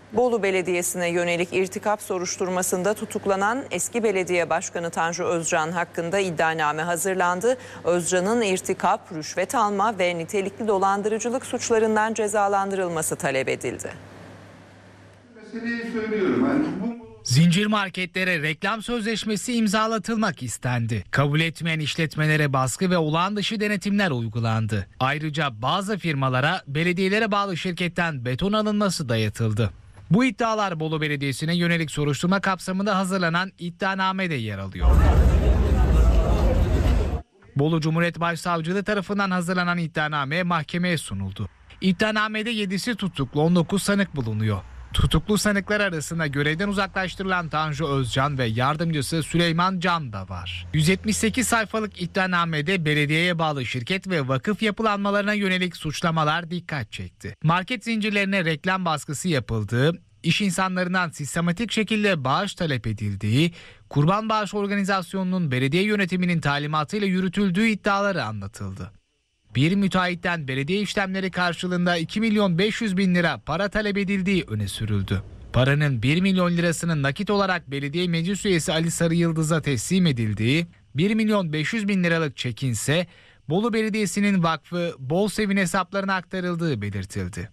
Bolu Belediyesi'ne yönelik irtikap soruşturmasında tutuklanan eski belediye başkanı Tanju Özcan hakkında iddianame hazırlandı. Özcan'ın irtikap, rüşvet alma ve nitelikli dolandırıcılık suçlarından cezalandırılması talep edildi. Zincir marketlere reklam sözleşmesi imzalatılmak istendi. Kabul etmeyen işletmelere baskı ve olağan dışı denetimler uygulandı. Ayrıca bazı firmalara belediyelere bağlı şirketten beton alınması dayatıldı. Bu iddialar Bolu Belediyesi'ne yönelik soruşturma kapsamında hazırlanan iddianamede yer alıyor. Bolu Cumhuriyet Başsavcılığı tarafından hazırlanan iddianame mahkemeye sunuldu. İddianamede 7'si tutuklu, 19 sanık bulunuyor. Tutuklu sanıklar arasında görevden uzaklaştırılan Tanju Özcan ve yardımcısı Süleyman Can da var. 178 sayfalık iddianamede belediyeye bağlı şirket ve vakıf yapılanmalarına yönelik suçlamalar dikkat çekti. Market zincirlerine reklam baskısı yapıldığı, iş insanlarından sistematik şekilde bağış talep edildiği, kurban bağış organizasyonunun belediye yönetiminin talimatıyla yürütüldüğü iddiaları anlatıldı. Bir müteahhitten belediye işlemleri karşılığında 2.500.000 lira para talep edildiği öne sürüldü. Paranın 1 milyon lirasının nakit olarak belediye meclis üyesi Ali Sarıyıldız'a teslim edildiği, 1.500.000 liralık çekin ise Bolu Belediyesi'nin vakfı Bolsev'in hesaplarına aktarıldığı belirtildi.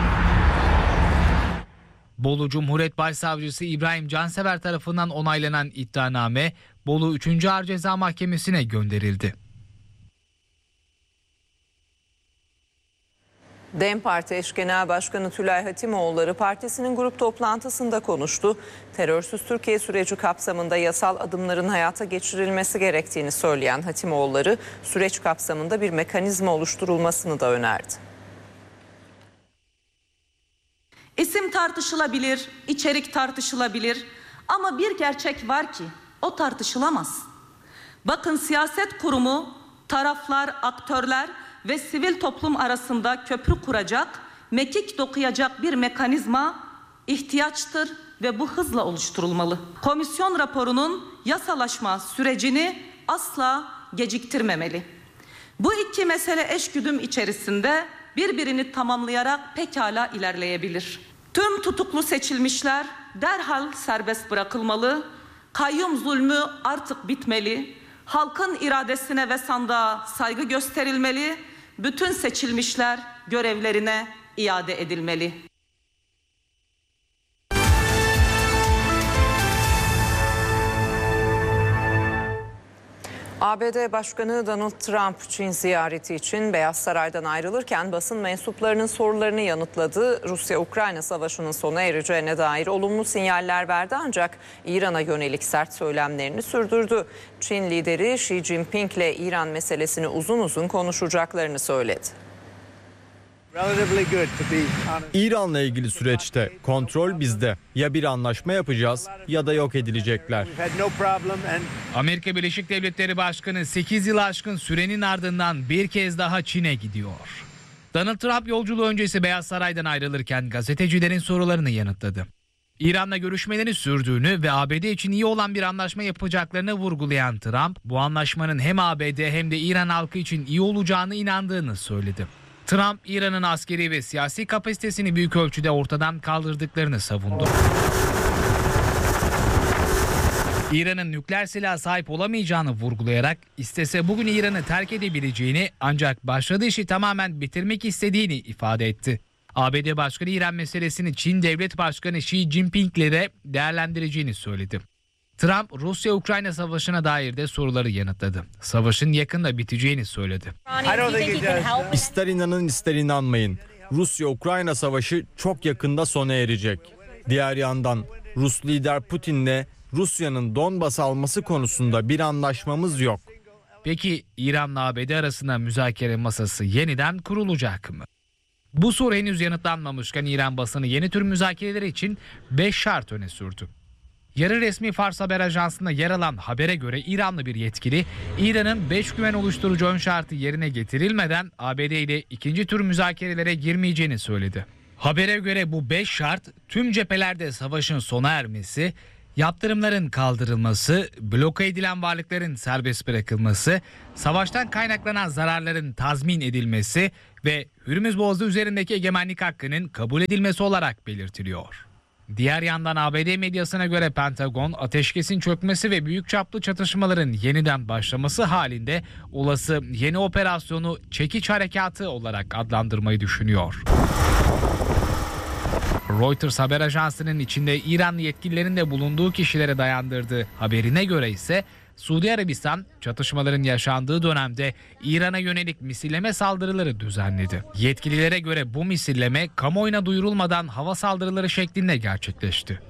Bolu Cumhuriyet Başsavcısı İbrahim Cansever tarafından onaylanan iddianame Bolu 3. Ağır Ceza Mahkemesi'ne gönderildi. DEM Parti Eş Genel Başkanı Tülay Hatimoğulları partisinin grup toplantısında konuştu. Terörsüz Türkiye süreci kapsamında yasal adımların hayata geçirilmesi gerektiğini söyleyen Hatimoğulları süreç kapsamında bir mekanizma oluşturulmasını da önerdi. İsim tartışılabilir, içerik tartışılabilir ama bir gerçek var ki o tartışılamaz. Bakın siyaset kurumu, taraflar, aktörler ve sivil toplum arasında köprü kuracak, mekik dokuyacak bir mekanizma ihtiyaçtır ve bu hızla oluşturulmalı. Komisyon raporunun yasalaşma sürecini asla geciktirmemeli. Bu iki mesele eşgüdüm içerisinde birbirini tamamlayarak pekala ilerleyebilir. Tüm tutuklu seçilmişler derhal serbest bırakılmalı, kayyum zulmü artık bitmeli, halkın iradesine ve sandığa saygı gösterilmeli, bütün seçilmişler görevlerine iade edilmeli. ABD Başkanı Donald Trump Çin ziyareti için Beyaz Saray'dan ayrılırken basın mensuplarının sorularını yanıtladı. Rusya-Ukrayna savaşının sona ereceğine dair olumlu sinyaller verdi ancak İran'a yönelik sert söylemlerini sürdürdü. Çin lideri Xi Jinping ile İran meselesini uzun uzun konuşacaklarını söyledi. İran'la ilgili süreçte kontrol bizde. Ya bir anlaşma yapacağız ya da yok edilecekler. Amerika Birleşik Devletleri Başkanı 8 yıl aşkın sürenin ardından bir kez daha Çin'e gidiyor. Donald Trump yolculuğu öncesi Beyaz Saray'dan ayrılırken gazetecilerin sorularını yanıtladı. İran'la görüşmelerini sürdüğünü ve ABD için iyi olan bir anlaşma yapacaklarını vurgulayan Trump, bu anlaşmanın hem ABD hem de İran halkı için iyi olacağını inandığını söyledi. Trump, İran'ın askeri ve siyasi kapasitesini büyük ölçüde ortadan kaldırdıklarını savundu. İran'ın nükleer silaha sahip olamayacağını vurgulayarak istese bugün İran'ı terk edebileceğini ancak başladığı işi tamamen bitirmek istediğini ifade etti. ABD Başkanı İran meselesini Çin Devlet Başkanı Xi Jinping'le de değerlendireceğini söyledi. Trump, Rusya-Ukrayna savaşına dair de soruları yanıtladı. Savaşın yakında biteceğini söyledi. İster inanın ister inanmayın. Rusya-Ukrayna savaşı çok yakında sona erecek. Diğer yandan Rus lider Putin'le Rusya'nın Donbas alması konusunda bir anlaşmamız yok. Peki İran'la ABD arasında müzakere masası yeniden kurulacak mı? Bu soru henüz yanıtlanmamışken İran basını yeni tür müzakereler için 5 şart öne sürdü. Yarı resmi Fars Haber Ajansı'nda yer alan habere göre İranlı bir yetkili, İran'ın 5 güven oluşturucu ön şartı yerine getirilmeden ABD ile ikinci tür müzakerelere girmeyeceğini söyledi. Habere göre bu 5 şart tüm cephelerde savaşın sona ermesi, yaptırımların kaldırılması, bloke edilen varlıkların serbest bırakılması, savaştan kaynaklanan zararların tazmin edilmesi ve Hürmüz Boğazı üzerindeki egemenlik hakkının kabul edilmesi olarak belirtiliyor. Diğer yandan ABD medyasına göre Pentagon, ateşkesin çökmesi ve büyük çaplı çatışmaların yeniden başlaması halinde olası yeni operasyonu çekiç harekatı olarak adlandırmayı düşünüyor. Reuters haber ajansının içinde İranlı yetkililerin de bulunduğu kişilere dayandırdığı haberine göre ise Suudi Arabistan çatışmaların yaşandığı dönemde İran'a yönelik misilleme saldırıları düzenledi. Yetkililere göre bu misilleme kamuoyuna duyurulmadan hava saldırıları şeklinde gerçekleşti.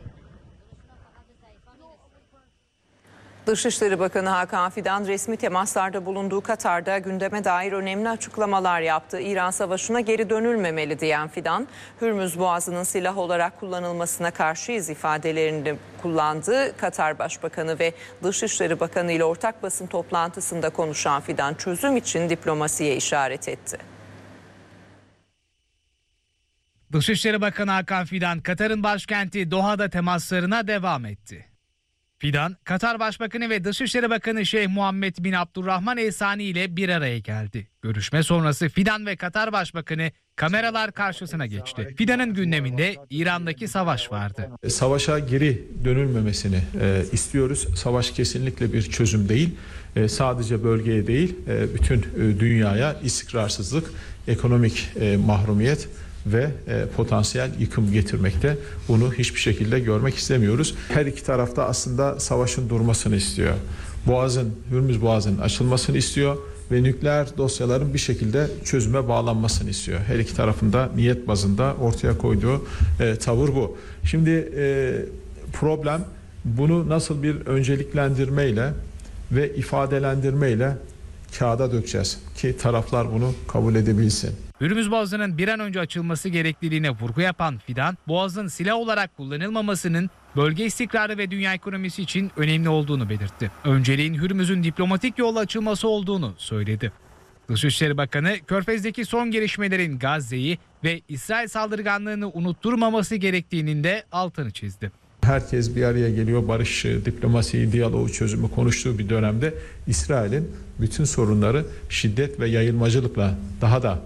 Dışişleri Bakanı Hakan Fidan resmi temaslarda bulunduğu Katar'da gündeme dair önemli açıklamalar yaptı. İran savaşına geri dönülmemeli diyen Fidan, Hürmüz Boğazı'nın silah olarak kullanılmasına karşıyız ifadelerini kullandı. Katar Başbakanı ve Dışişleri Bakanı ile ortak basın toplantısında konuşan Fidan, çözüm için diplomasiye işaret etti. Dışişleri Bakanı Hakan Fidan, Katar'ın başkenti Doha'da temaslarına devam etti. Fidan, Katar Başbakanı ve Dışişleri Bakanı Şeyh Muhammed bin Abdurrahman El Sani ile bir araya geldi. Görüşme sonrası Fidan ve Katar Başbakanı kameralar karşısına geçti. Fidan'ın gündeminde İran'daki savaş vardı. Savaşa geri dönülmemesini istiyoruz. Savaş kesinlikle bir çözüm değil. Sadece bölgeye değil, bütün dünyaya istikrarsızlık, ekonomik mahrumiyet ve potansiyel yıkım getirmekte. Bunu hiçbir şekilde görmek istemiyoruz. Her iki tarafta aslında savaşın durmasını istiyor. Hürmüz Boğazı'nın açılmasını istiyor ve nükleer dosyaların bir şekilde çözüme bağlanmasını istiyor. Her iki tarafında niyet bazında ortaya koyduğu tavır bu. Şimdi problem bunu nasıl bir önceliklendirmeyle ve ifadelendirmeyle kağıda dökeceğiz ki taraflar bunu kabul edebilsin. Hürmüz Boğazı'nın bir an önce açılması gerekliliğine vurgu yapan Fidan, Boğaz'ın silah olarak kullanılmamasının bölge istikrarı ve dünya ekonomisi için önemli olduğunu belirtti. Önceliğin Hürmüz'ün diplomatik yolla açılması olduğunu söyledi. Dışişleri Bakanı, Körfez'deki son gelişmelerin Gazze'yi ve İsrail saldırganlığını unutturmaması gerektiğinin de altını çizdi. Herkes bir araya geliyor, barış, diplomasiyi, diyaloğu, çözümü konuştuğu bir dönemde İsrail'in bütün sorunları şiddet ve yayılmacılıkla daha da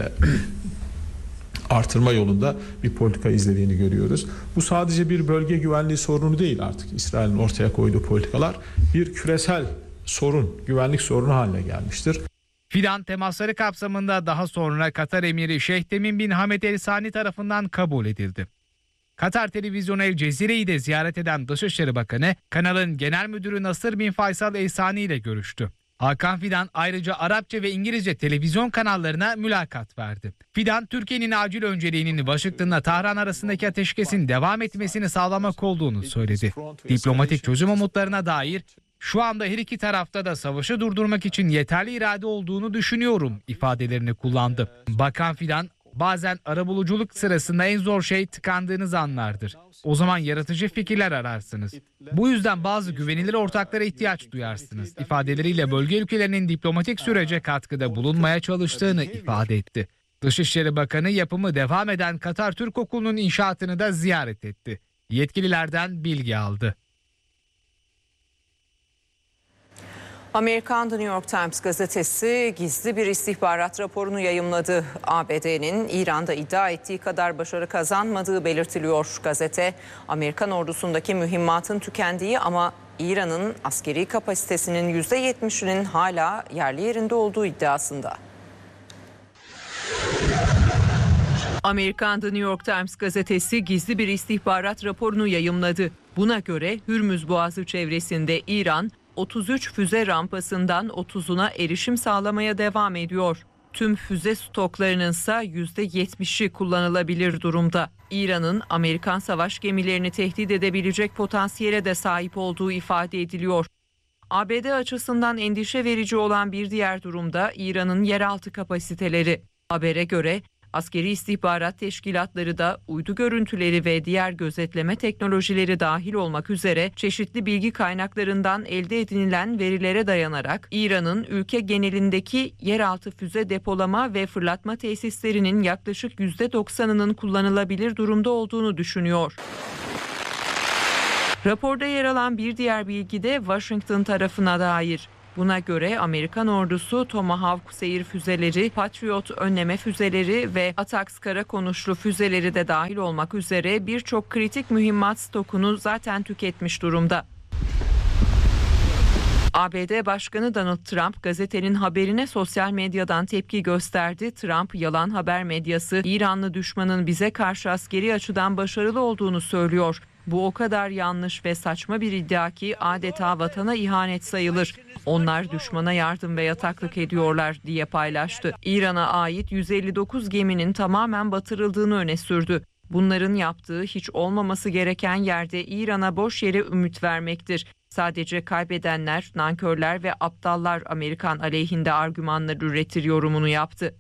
artırma yolunda bir politika izlediğini görüyoruz. Bu sadece bir bölge güvenliği sorunu değil artık. İsrail'in ortaya koyduğu politikalar bir küresel sorun, güvenlik sorunu haline gelmiştir. Fidan temasları kapsamında daha sonra Katar Emiri Şeyh Temim bin Hamed El Sani tarafından kabul edildi. Katar televizyonu El Cezire'yi de ziyaret eden Dışişleri Bakanı, kanalın genel müdürü Nasır bin Faysal El Sani ile görüştü. Hakan Fidan ayrıca Arapça ve İngilizce televizyon kanallarına mülakat verdi. Fidan, Türkiye'nin acil önceliğinin Washington'la Tahran arasındaki ateşkesin devam etmesini sağlamak olduğunu söyledi. Diplomatik çözüm umutlarına dair, şu anda her iki tarafta da savaşı durdurmak için yeterli irade olduğunu düşünüyorum ifadelerini kullandı. Bakan Fidan, bazen arabuluculuk sırasında en zor şey tıkandığınız anlardır. O zaman yaratıcı fikirler ararsınız. Bu yüzden bazı güvenilir ortaklara ihtiyaç duyarsınız ifadeleriyle bölge ülkelerinin diplomatik sürece katkıda bulunmaya çalıştığını ifade etti. Dışişleri Bakanı yapımı devam eden Katar Türk Okulu'nun inşaatını da ziyaret etti. Yetkililerden bilgi aldı. Amerikan The New York Times gazetesi gizli bir istihbarat raporunu yayımladı. ABD'nin İran'da iddia ettiği kadar başarı kazanmadığı belirtiliyor. Gazete, Amerikan ordusundaki mühimmatın tükendiği ama İran'ın askeri kapasitesinin %70'inin hala yerli yerinde olduğu iddiasında. Amerikan The New York Times gazetesi gizli bir istihbarat raporunu yayımladı. Buna göre Hürmüz Boğazı çevresinde İran 33 füze rampasından 30'una erişim sağlamaya devam ediyor. Tüm füze stoklarının ise %70'i kullanılabilir durumda. İran'ın Amerikan savaş gemilerini tehdit edebilecek potansiyele de sahip olduğu ifade ediliyor. ABD açısından endişe verici olan bir diğer durumda İran'ın yeraltı kapasiteleri. Habere göre askeri istihbarat teşkilatları da uydu görüntüleri ve diğer gözetleme teknolojileri dahil olmak üzere çeşitli bilgi kaynaklarından elde edinilen verilere dayanarak İran'ın ülke genelindeki yeraltı füze depolama ve fırlatma tesislerinin yaklaşık %90'ının kullanılabilir durumda olduğunu düşünüyor. Raporda yer alan bir diğer bilgi de Washington tarafına dair. Buna göre Amerikan ordusu Tomahawk seyir füzeleri, Patriot önleme füzeleri ve ATACMS kara konuşlu füzeleri de dahil olmak üzere birçok kritik mühimmat stokunu zaten tüketmiş durumda. ABD Başkanı Donald Trump gazetenin haberine sosyal medyadan tepki gösterdi. Trump, yalan haber medyası İranlı düşmanın bize karşı askeri açıdan başarılı olduğunu söylüyor. Bu o kadar yanlış ve saçma bir iddia ki adeta vatana ihanet sayılır. Onlar düşmana yardım ve yataklık ediyorlar diye paylaştı. İran'a ait 159 geminin tamamen batırıldığını öne sürdü. Bunların yaptığı hiç olmaması gereken yerde İran'a boş yere ümit vermektir. Sadece kaybedenler, nankörler ve aptallar Amerikan aleyhinde argümanlar üretir yorumunu yaptı.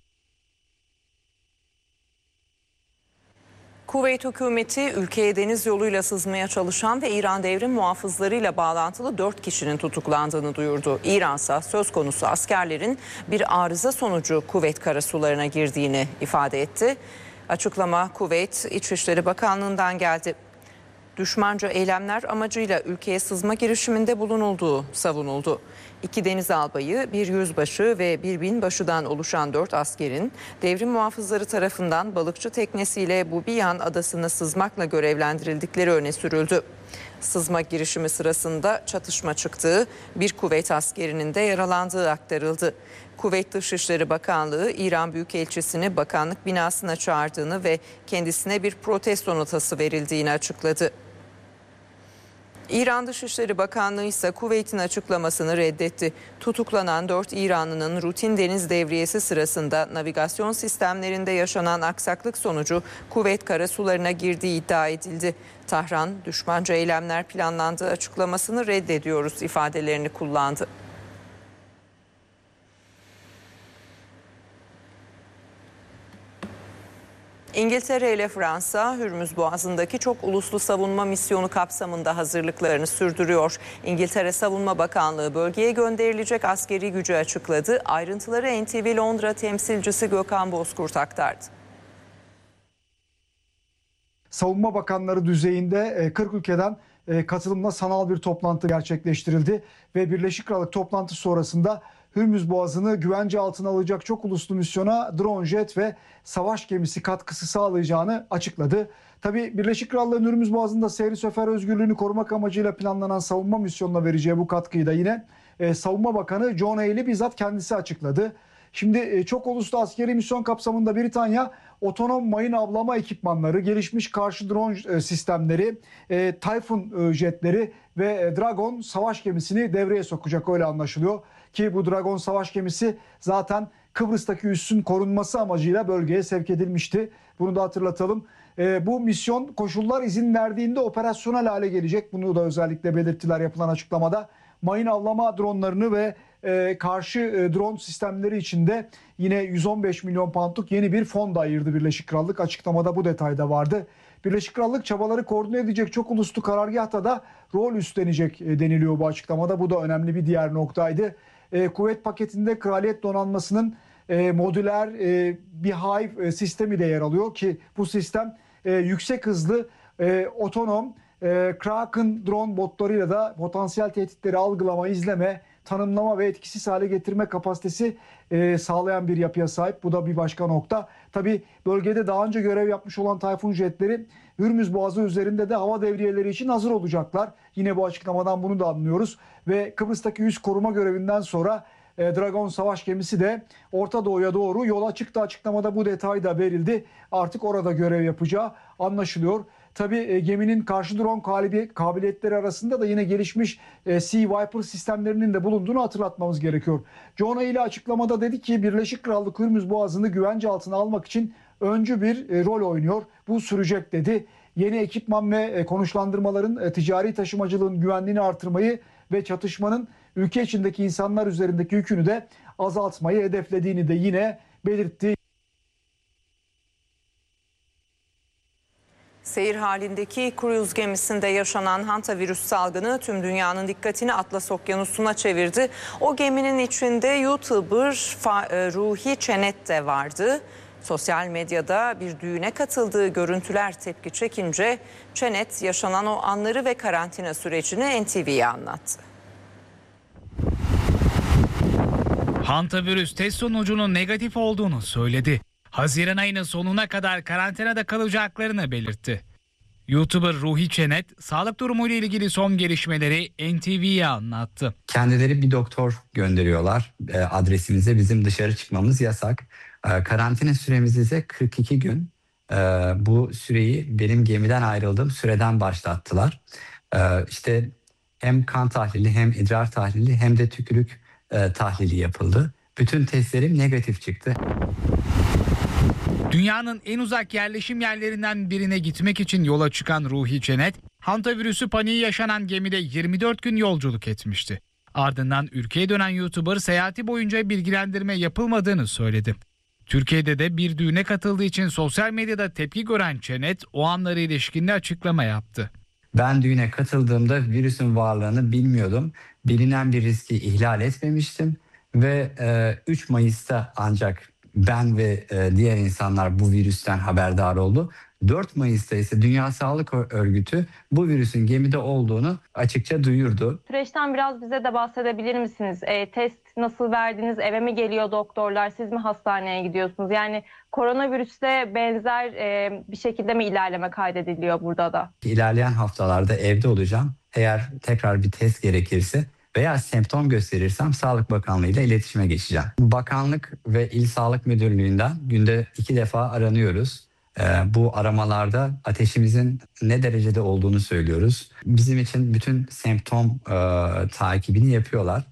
Kuveyt hükümeti ülkeye deniz yoluyla sızmaya çalışan ve İran devrim muhafızlarıyla bağlantılı 4 kişinin tutuklandığını duyurdu. İransa söz konusu askerlerin bir arıza sonucu Kuveyt karasularına girdiğini ifade etti. Açıklama Kuveyt İçişleri Bakanlığı'ndan geldi. Düşmanca eylemler amacıyla ülkeye sızma girişiminde bulunulduğu savunuldu. 2 deniz albayı, 1 yüzbaşı ve 1 binbaşıdan oluşan 4 askerin devrim muhafızları tarafından balıkçı teknesiyle Bubiyan adasına sızmakla görevlendirildikleri öne sürüldü. Sızma girişimi sırasında çatışma çıktığı, bir Kuveyt askerinin de yaralandığı aktarıldı. Kuveyt Dışişleri Bakanlığı, İran Büyükelçisini bakanlık binasına çağırdığını ve kendisine bir protesto notası verildiğini açıkladı. İran Dışişleri Bakanlığı ise Kuveyt'in açıklamasını reddetti. Tutuklanan 4 İranlı'nın rutin deniz devriyesi sırasında navigasyon sistemlerinde yaşanan aksaklık sonucu Kuveyt karasularına girdiği iddia edildi. Tahran, düşmanca eylemler planlandığı açıklamasını reddediyoruz ifadelerini kullandı. İngiltere ile Fransa, Hürmüz Boğazı'ndaki çok uluslu savunma misyonu kapsamında hazırlıklarını sürdürüyor. İngiltere Savunma Bakanlığı bölgeye gönderilecek askeri gücü açıkladı. Ayrıntıları NTV Londra temsilcisi Gökhan Bozkurt aktardı. Savunma bakanları düzeyinde 40 ülkeden katılımla sanal bir toplantı gerçekleştirildi ve Birleşik Krallık toplantısı sonrasında Hürmüz Boğazı'nı güvence altına alacak çok uluslu misyona drone jet ve savaş gemisi katkısı sağlayacağını açıkladı. Tabii Birleşik Krallık'ın Hürmüz Boğazı'nda seyri sefer özgürlüğünü korumak amacıyla planlanan savunma misyonuna vereceği bu katkıyı da yine Savunma Bakanı John Healey bizzat kendisi açıkladı. Şimdi çok uluslu askeri misyon kapsamında Britanya otonom mayın avlama ekipmanları, gelişmiş karşı drone sistemleri, Typhoon jetleri ve Dragon savaş gemisini devreye sokacak, öyle anlaşılıyor. Ki bu Dragon savaş gemisi zaten Kıbrıs'taki üssün korunması amacıyla bölgeye sevk edilmişti. Bunu da hatırlatalım. Bu misyon koşullar izin verdiğinde operasyonel hale gelecek. Bunu da özellikle belirttiler yapılan açıklamada. Mayın avlama dronlarını ve karşı drone sistemleri için de yine 115 milyon poundluk yeni bir fon da ayırdı Birleşik Krallık. Açıklamada bu detay da vardı. Birleşik Krallık çabaları koordine edecek çok uluslu karargahta da rol üstlenecek deniliyor bu açıklamada. Bu da önemli bir diğer noktaydı. Kuvvet paketinde Kraliyet Donanması'nın modüler Beehive sistemi de yer alıyor ki bu sistem yüksek hızlı otonom Kraken drone botlarıyla da potansiyel tehditleri algılama, izleme, tanımlama ve etkisiz hale getirme kapasitesi sağlayan bir yapıya sahip. Bu da bir başka nokta. Tabii bölgede daha önce görev yapmış olan Typhoon jetleri Hürmüz Boğazı üzerinde de hava devriyeleri için hazır olacaklar. Yine bu açıklamadan bunu da anlıyoruz. Ve Kıbrıs'taki üs koruma görevinden sonra Dragon savaş gemisi de Orta Doğu'ya doğru yola çıktı. Açıklamada bu detay da verildi. Artık orada görev yapacağı anlaşılıyor. Tabii geminin karşı drone kabiliyetleri arasında da yine gelişmiş Sea Viper sistemlerinin de bulunduğunu hatırlatmamız gerekiyor. John Healey açıklamada dedi ki Birleşik Krallık Hürmüz Boğazı'nı güvence altına almak için öncü bir rol oynuyor. Bu sürecek dedi. Yeni ekipman ve konuşlandırmaların ticari taşımacılığın güvenliğini artırmayı ve çatışmanın ülke içindeki insanlar üzerindeki yükünü de azaltmayı hedeflediğini de yine belirtti. Seyir halindeki kruz gemisinde yaşanan hantavirüs salgını tüm dünyanın dikkatini Atlas Okyanusu'na çevirdi. O geminin içinde YouTuber Ruhi Çenet de vardı. Sosyal medyada bir düğüne katıldığı görüntüler tepki çekince Çenet yaşanan o anları ve karantina sürecini NTV'ye anlattı. Hantavirüs test sonucunun negatif olduğunu söyledi. Haziran ayının sonuna kadar karantinada kalacaklarını belirtti. YouTuber Ruhi Çenet, sağlık durumuyla ilgili son gelişmeleri NTV'ye anlattı. Kendileri bir doktor gönderiyorlar adresimize, bizim dışarı çıkmamız yasak. Karantina süremiz ise 42 gün. Bu süreyi benim gemiden ayrıldığım süreden başlattılar. İşte hem kan tahlili hem idrar tahlili hem de tükürük tahlili yapıldı. Bütün testlerim negatif çıktı. Dünyanın en uzak yerleşim yerlerinden birine gitmek için yola çıkan Ruhi Çenet, hantavirüsü paniği yaşanan gemide 24 gün yolculuk etmişti. Ardından ülkeye dönen YouTuber seyahati boyunca bilgilendirme yapılmadığını söyledi. Türkiye'de de bir düğüne katıldığı için sosyal medyada tepki gören Çenet o anlara ilişkin açıklama yaptı. Ben düğüne katıldığımda virüsün varlığını bilmiyordum. Bilinen bir riski ihlal etmemiştim ve 3 Mayıs'ta ancak ben ve diğer insanlar bu virüsten haberdar oldu. 4 Mayıs'ta ise Dünya Sağlık Örgütü bu virüsün gemide olduğunu açıkça duyurdu. Süreçten biraz bize de bahsedebilir misiniz? Test nasıl verdiniz? Eve mi geliyor doktorlar? Siz mi hastaneye gidiyorsunuz? Yani koronavirüste benzer bir şekilde mi ilerleme kaydediliyor burada da? İlerleyen haftalarda evde olacağım. Eğer tekrar bir test gerekirse veya semptom gösterirsem Sağlık Bakanlığı ile iletişime geçeceğim. Bakanlık ve İl Sağlık Müdürlüğü'nden günde 2 defa aranıyoruz. Bu aramalarda ateşimizin ne derecede olduğunu söylüyoruz. Bizim için bütün semptom takibini yapıyorlar.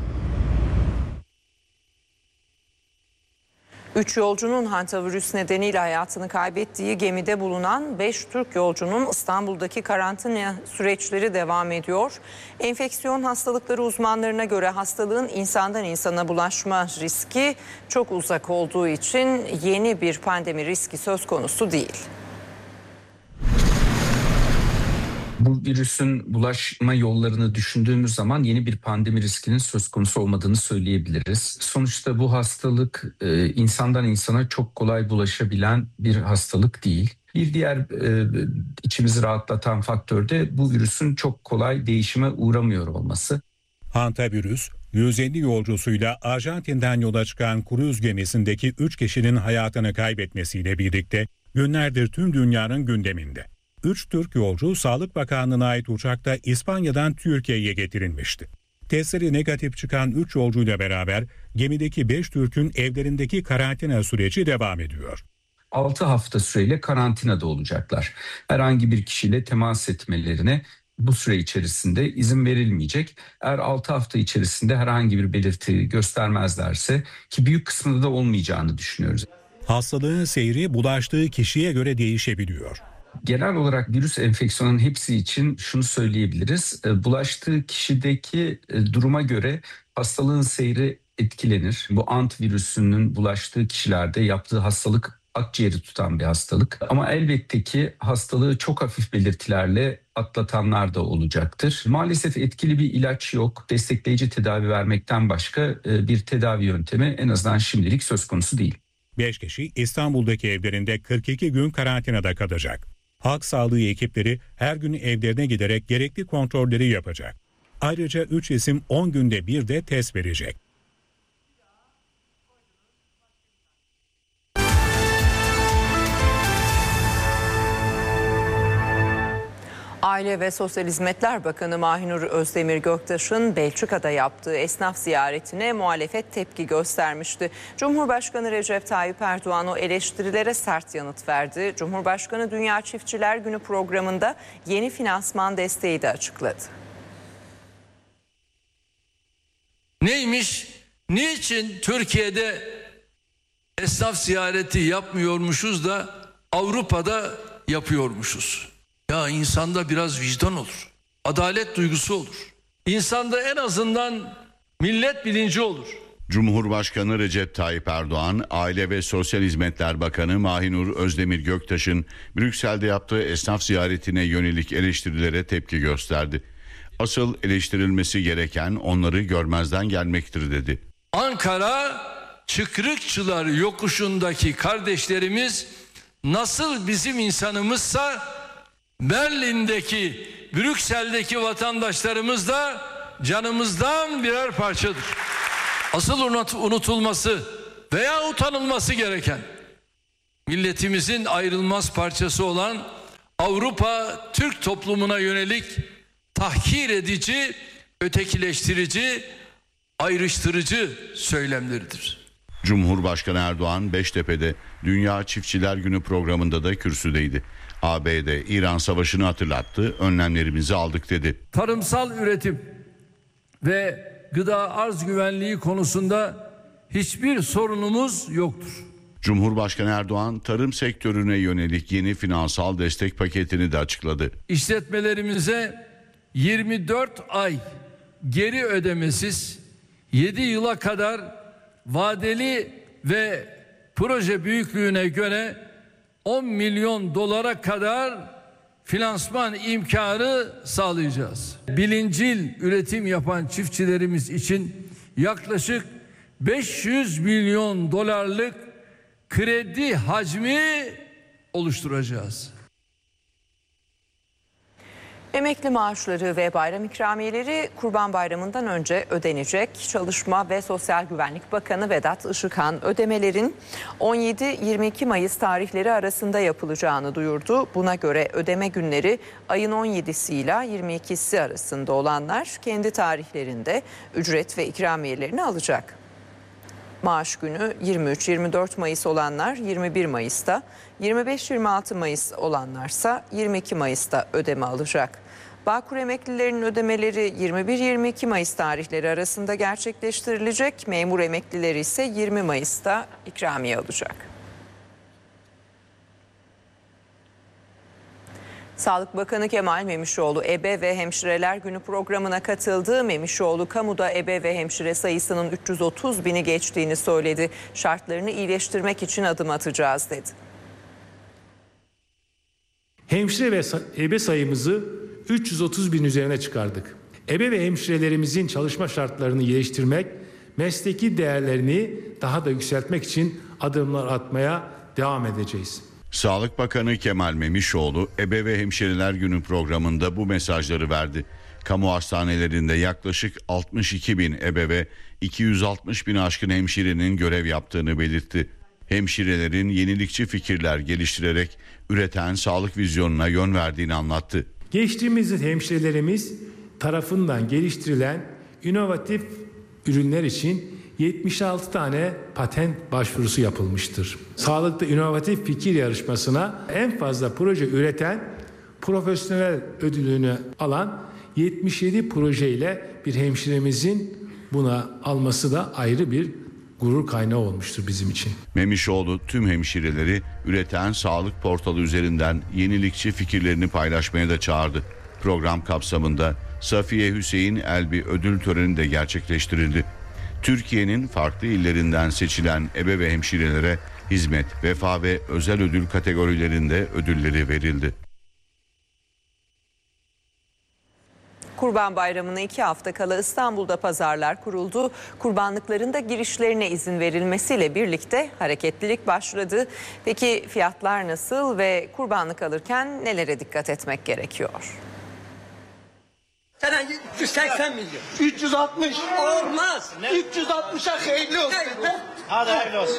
3 yolcunun hantavirüs nedeniyle hayatını kaybettiği gemide bulunan 5 Türk yolcunun İstanbul'daki karantina süreçleri devam ediyor. Enfeksiyon hastalıkları uzmanlarına göre hastalığın insandan insana bulaşma riski çok uzak olduğu için yeni bir pandemi riski söz konusu değil. Bu virüsün bulaşma yollarını düşündüğümüz zaman yeni bir pandemi riskinin söz konusu olmadığını söyleyebiliriz. Sonuçta bu hastalık insandan insana çok kolay bulaşabilen bir hastalık değil. Bir diğer içimizi rahatlatan faktör de bu virüsün çok kolay değişime uğramıyor olması. Hantavirüs, 150 yolcusuyla Arjantin'den yola çıkan kruz gemisindeki 3 kişinin hayatını kaybetmesiyle birlikte günlerdir tüm dünyanın gündeminde. 3 Türk yolcu Sağlık Bakanlığı'na ait uçakta İspanya'dan Türkiye'ye getirilmişti. Testleri negatif çıkan 3 yolcuyla beraber gemideki 5 Türk'ün evlerindeki karantina süreci devam ediyor. 6 hafta süreyle karantinada olacaklar. Herhangi bir kişiyle temas etmelerine bu süre içerisinde izin verilmeyecek. Eğer 6 hafta içerisinde herhangi bir belirti göstermezlerse, ki büyük kısmında da olmayacağını düşünüyoruz. Hastalığın seyri bulaştığı kişiye göre değişebiliyor. Genel olarak virüs enfeksiyonunun hepsi için şunu söyleyebiliriz. Bulaştığı kişideki duruma göre hastalığın seyri etkilenir. Bu antivirüsünün bulaştığı kişilerde yaptığı hastalık akciğeri tutan bir hastalık. Ama elbette ki hastalığı çok hafif belirtilerle atlatanlar da olacaktır. Maalesef etkili bir ilaç yok. Destekleyici tedavi vermekten başka bir tedavi yöntemi en azından şimdilik söz konusu değil. 5 kişi İstanbul'daki evlerinde 42 gün karantinada kalacak. Halk sağlığı ekipleri her gün evlerine giderek gerekli kontrolleri yapacak. Ayrıca 3 isim 10 günde bir de test verecek. Aile ve Sosyal Hizmetler Bakanı Mahinur Özdemir Göktaş'ın Belçika'da yaptığı esnaf ziyaretine muhalefet tepki göstermişti. Cumhurbaşkanı Recep Tayyip Erdoğan o eleştirilere sert yanıt verdi. Cumhurbaşkanı Dünya Çiftçiler Günü programında yeni finansman desteği de açıkladı. Neymiş? Niçin Türkiye'de esnaf ziyareti yapmıyormuşuz da Avrupa'da yapıyormuşuz? Ya insanda biraz vicdan olur. Adalet duygusu olur. İnsanda en azından millet bilinci olur. Cumhurbaşkanı Recep Tayyip Erdoğan, Aile ve Sosyal Hizmetler Bakanı Mahinur Özdemir Göktaş'ın Brüksel'de yaptığı esnaf ziyaretine yönelik eleştirilere tepki gösterdi. Asıl eleştirilmesi gereken onları görmezden gelmektir dedi. Ankara Çıkrıkçılar yokuşundaki kardeşlerimiz nasıl bizim insanımızsa Berlin'deki, Brüksel'deki vatandaşlarımız da canımızdan birer parçadır. Asıl unutulması veya utanılması gereken, milletimizin ayrılmaz parçası olan Avrupa Türk toplumuna yönelik tahkir edici, ötekileştirici, ayrıştırıcı söylemleridir. Cumhurbaşkanı Erdoğan Beştepe'de Dünya Çiftçiler Günü programında da kürsüdeydi. ABD-İran savaşını hatırlattı, önlemlerimizi aldık dedi. Tarımsal üretim ve gıda arz güvenliği konusunda hiçbir sorunumuz yoktur. Cumhurbaşkanı Erdoğan tarım sektörüne yönelik yeni finansal destek paketini de açıkladı. İşletmelerimize 24 ay geri ödemesiz 7 yıla kadar vadeli ve proje büyüklüğüne göre 10 milyon dolara kadar finansman imkanı sağlayacağız. Bilincil üretim yapan çiftçilerimiz için yaklaşık 500 milyon dolarlık kredi hacmi oluşturacağız. Emekli maaşları ve bayram ikramiyeleri Kurban Bayramı'ndan önce ödenecek. Çalışma ve Sosyal Güvenlik Bakanı Vedat Işıkhan ödemelerin 17-22 Mayıs tarihleri arasında yapılacağını duyurdu. Buna göre ödeme günleri ayın 17'si ile 22'si arasında olanlar kendi tarihlerinde ücret ve ikramiyelerini alacak. Maaş günü 23-24 Mayıs olanlar 21 Mayıs'ta, 25-26 Mayıs olanlarsa 22 Mayıs'ta ödeme alacak. Bağkur emeklilerinin ödemeleri 21-22 Mayıs tarihleri arasında gerçekleştirilecek. Memur emeklileri ise 20 Mayıs'ta ikramiye alacak. Sağlık Bakanı Kemal Memişoğlu Ebe ve Hemşireler Günü programına katıldı. Memişoğlu kamuda ebe ve hemşire sayısının 330 bini geçtiğini söyledi. Şartlarını iyileştirmek için adım atacağız dedi. Hemşire ve ebe sayımızı 330 bin üzerine çıkardık. Ebe ve hemşirelerimizin çalışma şartlarını iyileştirmek, mesleki değerlerini daha da yükseltmek için adımlar atmaya devam edeceğiz. Sağlık Bakanı Kemal Memişoğlu Ebe ve Hemşireler Günü programında bu mesajları verdi. Kamu hastanelerinde yaklaşık 62 bin ebe ve 260 bin aşkın hemşirenin görev yaptığını belirtti. Hemşirelerin yenilikçi fikirler geliştirerek üreten sağlık vizyonuna yön verdiğini anlattı. Geçtiğimiz yıl hemşirelerimiz tarafından geliştirilen inovatif ürünler için 76 tane patent başvurusu yapılmıştır. Sağlıkta inovatif fikir yarışmasına en fazla proje üreten profesyonel ödülünü alan 77 projeyle bir hemşiremizin buna alması da ayrı bir gurur kaynağı olmuştur bizim için. Memişoğlu tüm hemşireleri üreten sağlık portalı üzerinden yenilikçi fikirlerini paylaşmaya da çağırdı. Program kapsamında Safiye Hüseyin Elbi ödül töreni de gerçekleştirildi. Türkiye'nin farklı illerinden seçilen ebe ve hemşirelere hizmet, vefa ve özel ödül kategorilerinde ödülleri verildi. Kurban Bayramı'na 2 hafta kala İstanbul'da pazarlar kuruldu. Kurbanlıkların da girişlerine izin verilmesiyle birlikte hareketlilik başladı. Peki fiyatlar nasıl ve kurbanlık alırken nelere dikkat etmek gerekiyor? Sen 380 milyon. 360. Olmaz. 360'a hayırlı olsun. Hadi hayırlı olsun.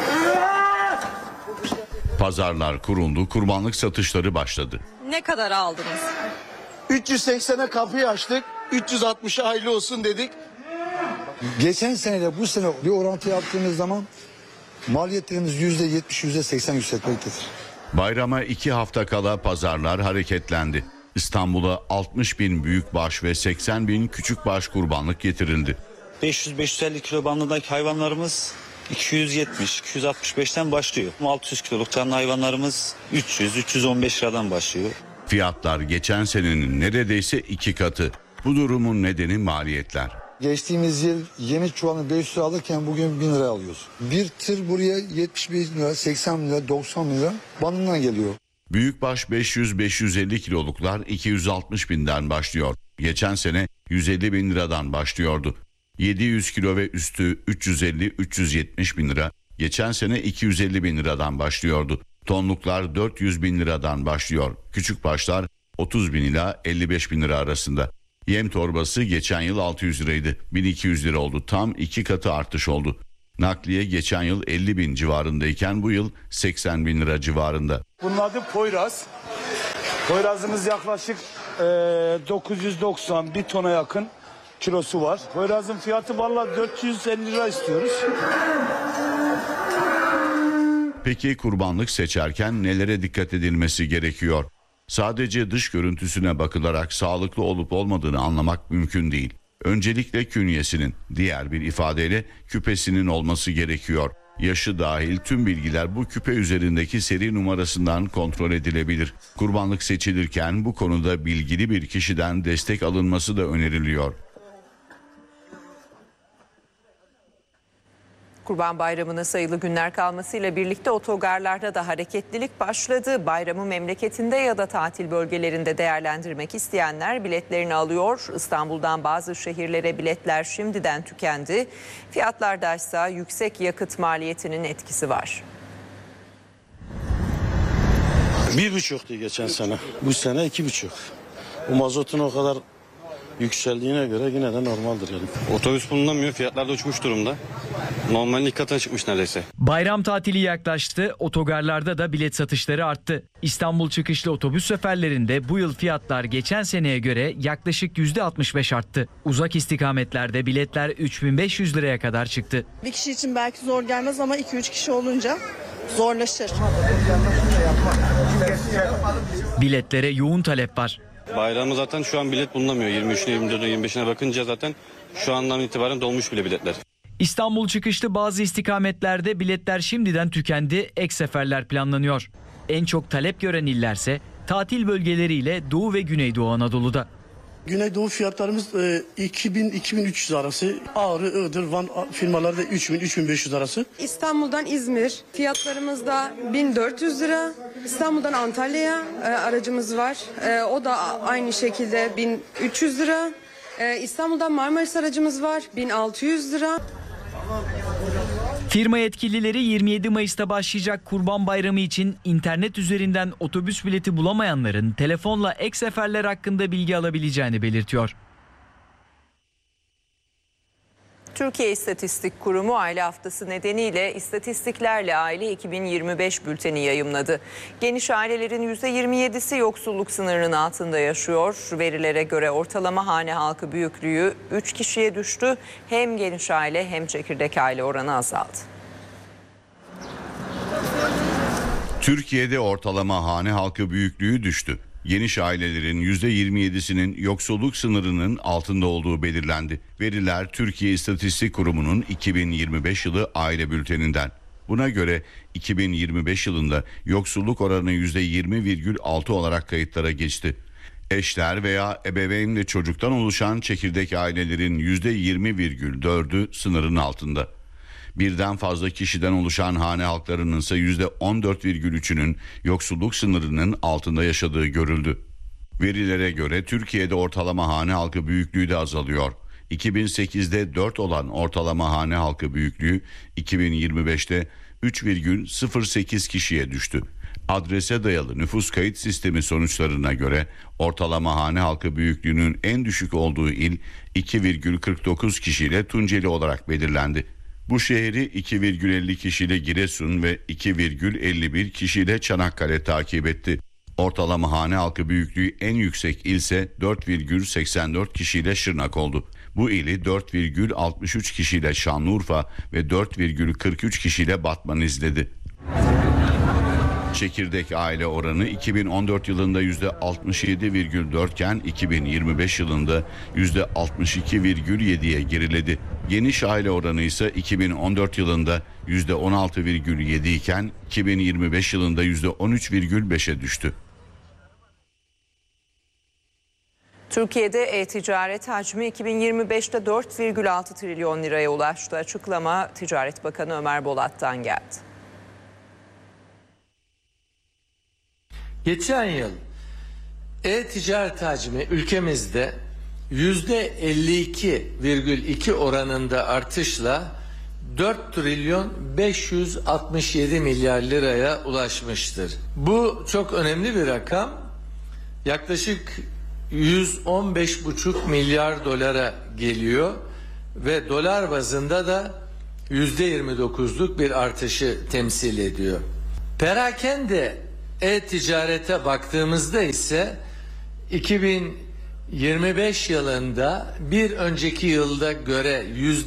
Pazarlar kuruldu, kurbanlık satışları başladı. Ne kadar aldınız? 380'e kapıyı açtık. 360'a hayırlı olsun dedik. Geçen seneyle bu sene bir orantı yaptığımız zaman maliyetlerimiz %70, %80 yükseltmektedir. Bayrama 2 hafta kala pazarlar hareketlendi. İstanbul'a 60 bin büyükbaş ve 80 bin küçükbaş kurbanlık getirildi. 500-550 kilo bandındaki hayvanlarımız 270-265'ten başlıyor. 600 kiloluk canlı hayvanlarımız 300-315 liradan başlıyor. Fiyatlar geçen senenin neredeyse 2 katı. Bu durumun nedeni maliyetler. Geçtiğimiz yıl yeni çuvalını 500 lira alırken bugün 1000 lira alıyoruz. Bir tır buraya 75 lira, 80 lira, 90 lira bandından geliyor. Büyükbaş 500-550 kiloluklar 260 binden başlıyor. Geçen sene 150 bin liradan başlıyordu. 700 kilo ve üstü 350-370 bin lira. Geçen sene 250 bin liradan başlıyordu. Tonluklar 400 bin liradan başlıyor. Küçükbaşlar 30 bin ila 55 bin lira arasında. Yem torbası geçen yıl 600 liraydı. 1200 lira oldu. Tam 2 katı artış oldu. Nakliye geçen yıl 50 bin civarındayken bu yıl 80 bin lira civarında. Bunun adı Poyraz. Poyrazımız yaklaşık 990 bir tona yakın kilosu var. Poyrazın fiyatı vallahi 450 lira istiyoruz. Peki kurbanlık seçerken nelere dikkat edilmesi gerekiyor? Sadece dış görüntüsüne bakılarak sağlıklı olup olmadığını anlamak mümkün değil. Öncelikle künyesinin, diğer bir ifadeyle küpesinin olması gerekiyor. Yaşı dahil tüm bilgiler bu küpe üzerindeki seri numarasından kontrol edilebilir. Kurbanlık seçilirken bu konuda bilgili bir kişiden destek alınması da öneriliyor. Kurban Bayramı'na sayılı günler kalmasıyla birlikte otogarlarda da hareketlilik başladı. Bayramı memleketinde ya da tatil bölgelerinde değerlendirmek isteyenler biletlerini alıyor. İstanbul'dan bazı şehirlere biletler şimdiden tükendi. Fiyatlarda ise yüksek yakıt maliyetinin etkisi var. 1,5'tu geçen sene. Bu sene 2,5. Bu mazotun o kadar yükseldiğine göre yine de normaldir yani. Otobüs bulunamıyor, fiyatlar da uçmuş durumda. Normalin ilk katına çıkmış neredeyse. Bayram tatili yaklaştı, otogarlarda da bilet satışları arttı. İstanbul çıkışlı otobüs seferlerinde bu yıl fiyatlar geçen seneye göre yaklaşık %65 arttı. Uzak istikametlerde biletler 3500 liraya kadar çıktı. Bir kişi için belki zor gelmez ama 2-3 kişi olunca zorlaşır. Biletlere yoğun talep var. Bayramı zaten şu an bilet bulunamıyor. 23'üne, 24'üne, 25'ine bakınca zaten şu andan itibaren dolmuş bile biletler. İstanbul çıkışlı bazı istikametlerde biletler şimdiden tükendi, ek seferler planlanıyor. En çok talep gören illerse tatil bölgeleriyle Doğu ve Güneydoğu Anadolu'da. Güneydoğu fiyatlarımız 2000-2300 arası. Ağrı, Iğdır, Van firmaları da 3000-3500 arası. İstanbul'dan İzmir fiyatlarımız da 1400 lira. İstanbul'dan Antalya'ya aracımız var. O da aynı şekilde 1300 lira. İstanbul'dan Marmaris aracımız var 1600 lira. Firma yetkilileri 27 Mayıs'ta başlayacak Kurban Bayramı için internet üzerinden otobüs bileti bulamayanların telefonla ek seferler hakkında bilgi alabileceğini belirtiyor. Türkiye İstatistik Kurumu aile haftası nedeniyle İstatistiklerle Aile 2025 bülteni yayımladı. Geniş ailelerin %27'si yoksulluk sınırının altında yaşıyor. Verilere göre ortalama hane halkı büyüklüğü 3 kişiye düştü. Hem geniş aile hem çekirdek aile oranı azaldı. Türkiye'de ortalama hane halkı büyüklüğü düştü. Geniş ailelerin %27'sinin yoksulluk sınırının altında olduğu belirlendi. Veriler Türkiye İstatistik Kurumu'nun 2025 yılı aile bülteninden. Buna göre 2025 yılında yoksulluk oranı %20,6 olarak kayıtlara geçti. Eşler veya ebeveynle çocuktan oluşan çekirdek ailelerin %20,4'ü sınırın altında. Birden fazla kişiden oluşan hane halklarının ise %14,3'ünün yoksulluk sınırının altında yaşadığı görüldü. Verilere göre Türkiye'de ortalama hane halkı büyüklüğü de azalıyor. 2008'de 4 olan ortalama hane halkı büyüklüğü 2025'te 3,08 kişiye düştü. Adrese dayalı nüfus kayıt sistemi sonuçlarına göre ortalama hane halkı büyüklüğünün en düşük olduğu il 2,49 kişiyle Tunceli olarak belirlendi. Bu şehri 2,50 kişiyle Giresun ve 2,51 kişiyle Çanakkale takip etti. Ortalama hane halkı büyüklüğü en yüksek ilse 4,84 kişiyle Şırnak oldu. Bu ili 4,63 kişiyle Şanlıurfa ve 4,43 kişiyle Batman izledi. Çekirdek aile oranı 2014 yılında %67,4 iken 2025 yılında %62,7'ye geriledi. Geniş aile oranı ise 2014 yılında %16,7 iken 2025 yılında %13,5'e düştü. Türkiye'de e-ticaret hacmi 2025'te 4,6 trilyon liraya ulaştı. Açıklama Ticaret Bakanı Ömer Bolat'tan geldi. Geçen yıl e-ticaret hacmi ülkemizde %52,2 oranında artışla 4 trilyon 567 milyar liraya ulaşmıştır. Bu çok önemli bir rakam. Yaklaşık 115,5 milyar dolara geliyor ve dolar bazında da %29'luk bir artışı temsil ediyor. Perakende e-ticarete baktığımızda ise 2025 yılında bir önceki yılda göre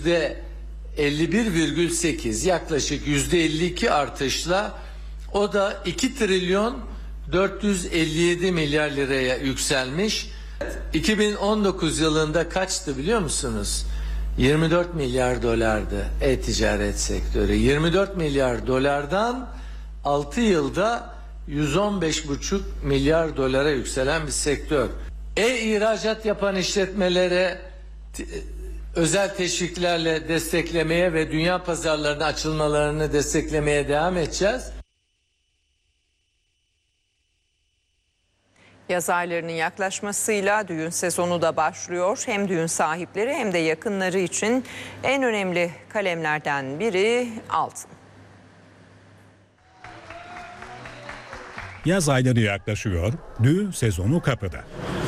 %51,8 yaklaşık %52 artışla o da 2 trilyon 457 milyar liraya yükselmiş. 2019 yılında kaçtı biliyor musunuz? 24 milyar dolardı e-ticaret sektörü. 24 milyar dolardan 6 yılda 115,5 milyar dolara yükselen bir sektör. E-ihracat yapan işletmelere özel teşviklerle desteklemeye ve dünya pazarlarına açılmalarını desteklemeye devam edeceğiz. Yaz aylarının yaklaşmasıyla düğün sezonu da başlıyor. Hem düğün sahipleri hem de yakınları için en önemli kalemlerden biri altın. Yaz ayları yaklaşıyor, düğün sezonu kapıda.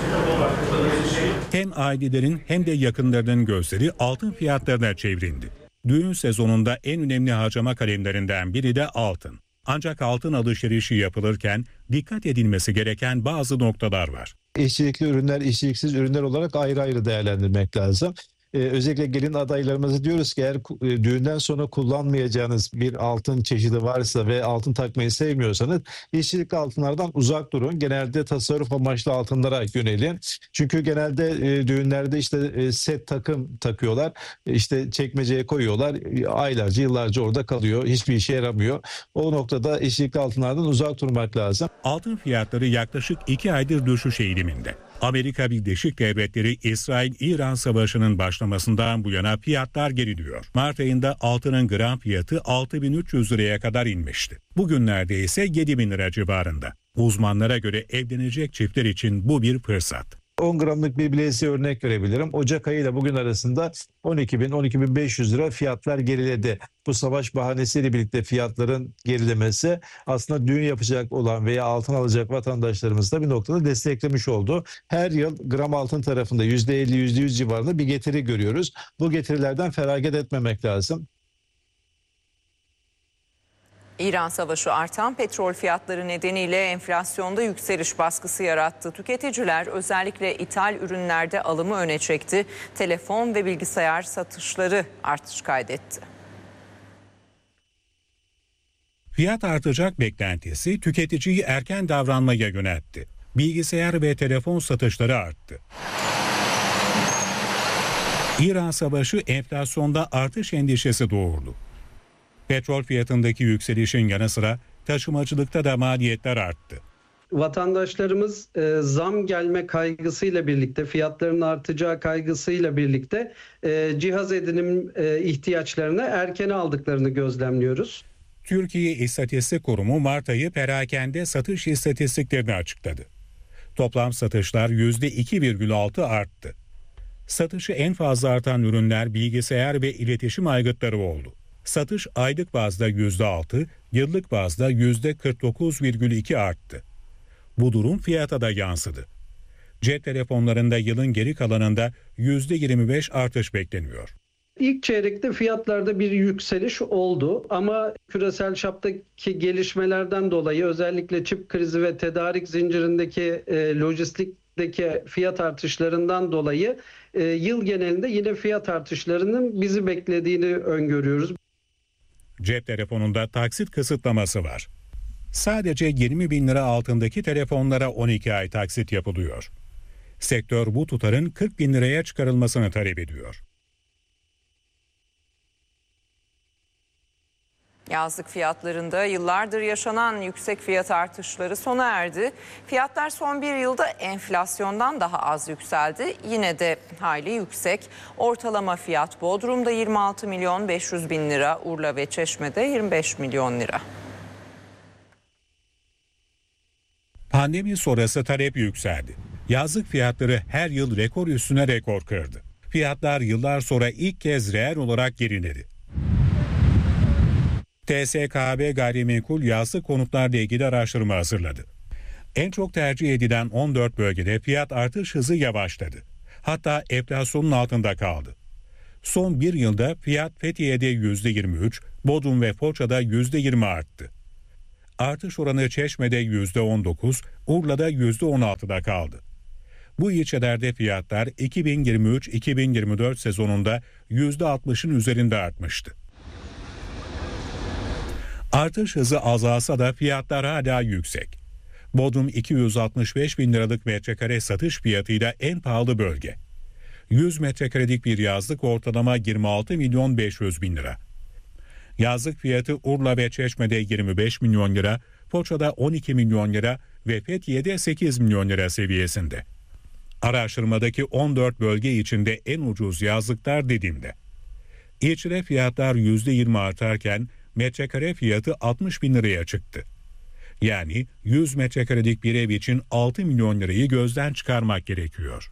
Hem ailelerin hem de yakınlarının gözleri altın fiyatlarına çevrildi. Düğün sezonunda en önemli harcama kalemlerinden biri de altın. Ancak altın alışverişi yapılırken dikkat edilmesi gereken bazı noktalar var. İşçilikli ürünler, işçiliksiz ürünler olarak ayrı ayrı değerlendirmek lazım. Özellikle gelin adaylarımıza diyoruz ki eğer düğünden sonra kullanmayacağınız bir altın çeşidi varsa ve altın takmayı sevmiyorsanız işçilikli altınlardan uzak durun. Genelde tasarruf amaçlı altınlara yönelin. Çünkü genelde düğünlerde işte set takım takıyorlar. İşte çekmeceye koyuyorlar. Aylarca, yıllarca orada kalıyor. Hiçbir işe yaramıyor. O noktada işçilikli altınlardan uzak durmak lazım. Altın fiyatları yaklaşık 2 aydır düşüş eğiliminde. Amerika Birleşik Devletleri İsrail-İran savaşının başlamasından bu yana fiyatlar geriliyor. Mart ayında altının gram fiyatı 6.300 liraya kadar inmişti. Bugünlerde ise 7.000 lira civarında. Uzmanlara göre evlenecek çiftler için bu bir fırsat. 10 gramlık bir bileziğe örnek verebilirim. Ocak ayı ile bugün arasında 12.000-12.500 lira fiyatlar geriledi. Bu savaş bahanesiyle birlikte fiyatların gerilemesi aslında düğün yapacak olan veya altın alacak vatandaşlarımız da bir noktada desteklemiş oldu. Her yıl gram altın tarafında %50-%100 civarında bir getiri görüyoruz. Bu getirilerden feragat etmemek lazım. İran savaşı artan petrol fiyatları nedeniyle enflasyonda yükseliş baskısı yarattı. Tüketiciler özellikle ithal ürünlerde alımı öne çekti. Telefon ve bilgisayar satışları artış kaydetti. Fiyat artacak beklentisi tüketiciyi erken davranmaya yöneltti. Bilgisayar ve telefon satışları arttı. İran savaşı enflasyonda artış endişesi doğurdu. Petrol fiyatındaki yükselişin yanı sıra taşımacılıkta da maliyetler arttı. Vatandaşlarımız zam gelme kaygısıyla birlikte, fiyatların artacağı kaygısıyla birlikte cihaz edinim ihtiyaçlarını erken aldıklarını gözlemliyoruz. Türkiye İstatistik Kurumu Mart ayı perakende satış istatistiklerini açıkladı. Toplam satışlar %2,6 arttı. Satışı en fazla artan ürünler bilgisayar ve iletişim aygıtları oldu. Satış aylık bazda %6, yıllık bazda %49,2 arttı. Bu durum fiyata da yansıdı. Cep telefonlarında yılın geri kalanında %25 artış bekleniyor. İlk çeyrekte fiyatlarda bir yükseliş oldu ama küresel çaptaki gelişmelerden dolayı özellikle çip krizi ve tedarik zincirindeki lojistikteki fiyat artışlarından dolayı yıl genelinde yine fiyat artışlarının bizi beklediğini öngörüyoruz. Cep telefonunda taksit kısıtlaması var. Sadece 20.000 lira altındaki telefonlara 12 ay taksit yapılıyor. Sektör bu tutarın 40.000 liraya çıkarılmasını talep ediyor. Yazlık fiyatlarında yıllardır yaşanan yüksek fiyat artışları sona erdi. Fiyatlar son bir yılda enflasyondan daha az yükseldi. Yine de hayli yüksek. Ortalama fiyat Bodrum'da 26.500.000 lira, Urla ve Çeşme'de 25 milyon lira. Pandemi sonrası talep yükseldi. Yazlık fiyatları her yıl rekor üstüne rekor kırdı. Fiyatlar yıllar sonra ilk kez reel olarak geriledi. TSKB Gayrimenkul yazlık konutlarla ilgili araştırma hazırladı. En çok tercih edilen 14 bölgede fiyat artış hızı yavaşladı. Hatta enflasyonun altında kaldı. Son bir yılda fiyat Fethiye'de %23, Bodrum ve Foça'da %20 arttı. Artış oranı Çeşme'de %19, Urla'da %16'da kaldı. Bu ilçelerde fiyatlar 2023-2024 sezonunda %60'ın üzerinde artmıştı. Artış hızı azalsa da fiyatlar hala yüksek. Bodrum 265 bin liralık metrekare satış fiyatıyla en pahalı bölge. 100 metrekarelik bir yazlık ortalama 26 milyon 500 bin lira. Yazlık fiyatı Urla ve Çeşme'de 25 milyon lira, Foça'da 12 milyon lira ve Fethiye'de 8 milyon lira seviyesinde. Araştırmadaki 14 bölge içinde en ucuz yazlıklar Didim'de. İlçede fiyatlar %20 artarken metrekare fiyatı 60 bin liraya çıktı. Yani 100 metrekarelik bir ev için 6 milyon lirayı gözden çıkarmak gerekiyor.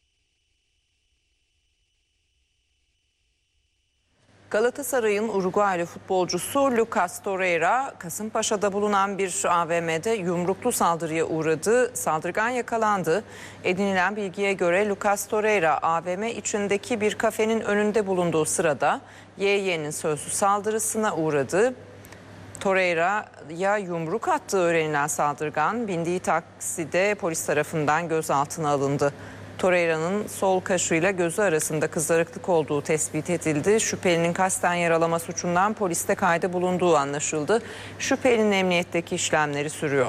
Galatasaray'ın Uruguaylı futbolcusu Lucas Torreira, Kasımpaşa'da bulunan bir AVM'de yumruklu saldırıya uğradı. Saldırgan yakalandı. Edinilen bilgiye göre Lucas Torreira AVM içindeki bir kafenin önünde bulunduğu sırada YY'nin sözlü saldırısına uğradı. Torreira'ya yumruk attığı öğrenilen saldırgan bindiği takside polis tarafından gözaltına alındı. Torreira'nın sol kaşıyla gözü arasında kızarıklık olduğu tespit edildi. Şüphelinin kasten yaralama suçundan poliste kayda bulunduğu anlaşıldı. Şüphelinin emniyetteki işlemleri sürüyor.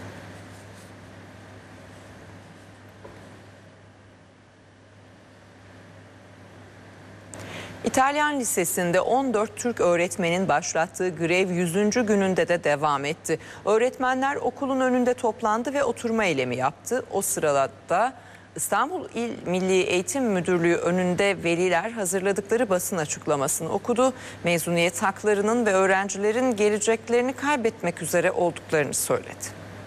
İtalyan Lisesi'nde 14 Türk öğretmenin başlattığı grev 100. gününde de devam etti. Öğretmenler okulun önünde toplandı ve oturma eylemi yaptı. O sırada İstanbul İl Milli Eğitim Müdürlüğü önünde veliler hazırladıkları basın açıklamasını okudu. Mezuniyet haklarının ve öğrencilerin geleceklerini kaybetmek üzere olduklarını söyledi.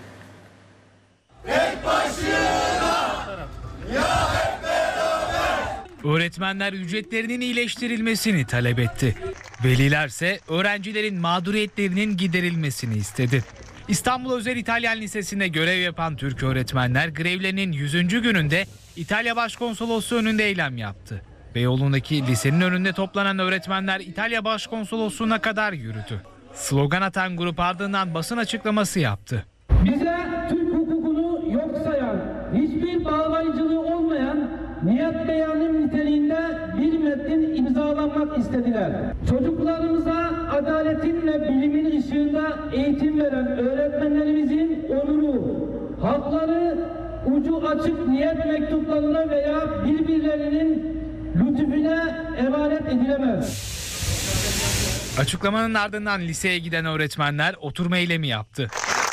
Tek başına, ya hep beraber. Öğretmenler ücretlerinin iyileştirilmesini talep etti. Velilerse öğrencilerin mağduriyetlerinin giderilmesini istedi. İstanbul Özel İtalyan Lisesi'nde görev yapan Türk öğretmenler grevlerinin 100. gününde İtalya Başkonsolosluğu önünde eylem yaptı. Beyoğlu'ndaki lisenin önünde toplanan öğretmenler İtalya Başkonsolosluğu'na kadar yürüdü. Slogan atan grup ardından basın açıklaması yaptı. Bize Türk hukukunu yok sayan, hiçbir bağlayıcılığı olmayan niyet beyanı niteliğinde bir metnin imzalanmak istediler. Çocuklarımıza adaletin ve bilimin ışığında eğitim veren öğretmenlerimizin onuru, hakları ucu açık niyet mektuplarına veya birbirlerinin lütfüne emanet edilemez. Açıklamanın ardından liseye giden öğretmenler oturma eylemi yaptı.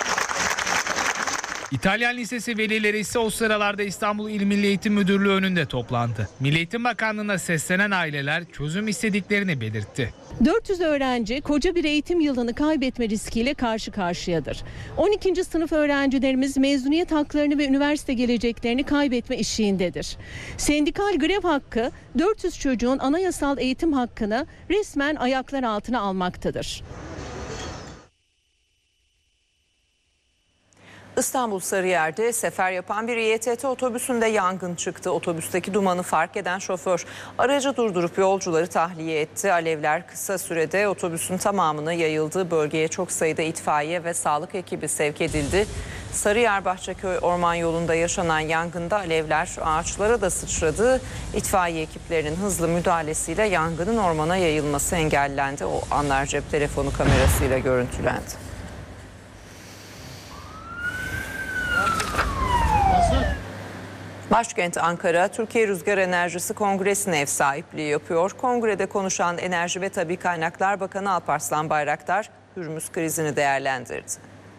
İtalyan Lisesi velileri ise o sıralarda İstanbul İl Milli Eğitim Müdürlüğü önünde toplandı. Milli Eğitim Bakanlığı'na seslenen aileler çözüm istediklerini belirtti. 400 öğrenci koca bir eğitim yılını kaybetme riskiyle karşı karşıyadır. 12. sınıf öğrencilerimiz mezuniyet haklarını ve üniversite geleceklerini kaybetme eşiğindedir. Sendikal grev hakkı 400 çocuğun anayasal eğitim hakkını resmen ayaklar altına almaktadır. İstanbul Sarıyer'de sefer yapan bir İETT otobüsünde yangın çıktı. Otobüsteki dumanı fark eden şoför aracı durdurup yolcuları tahliye etti. Alevler kısa sürede otobüsün tamamına yayıldı. Bölgeye çok sayıda itfaiye ve sağlık ekibi sevk edildi. Sarıyer Bahçeköy Orman Yolu'nda yaşanan yangında alevler ağaçlara da sıçradı. İtfaiye ekiplerinin hızlı müdahalesiyle yangının ormana yayılması engellendi. O anlar cep telefonu kamerasıyla görüntülendi. Başkent Ankara, Türkiye Rüzgar Enerjisi Kongresi'ne ev sahipliği yapıyor. Kongrede konuşan Enerji ve Tabii Kaynaklar Bakanı Alparslan Bayraktar, Hürmüz krizini değerlendirdi.